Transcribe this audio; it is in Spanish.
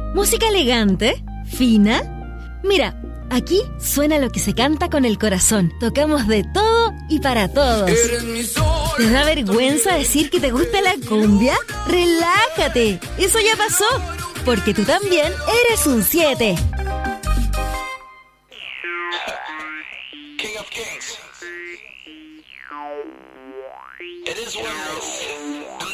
¿Música elegante? ¿Fina? Mira, aquí suena lo que se canta con el corazón. Tocamos de todo y para todos. ¿Te da vergüenza decir que te gusta la cumbia? ¡Relájate! Eso ya pasó, porque tú también eres un 7. King of Kings. It is what it is.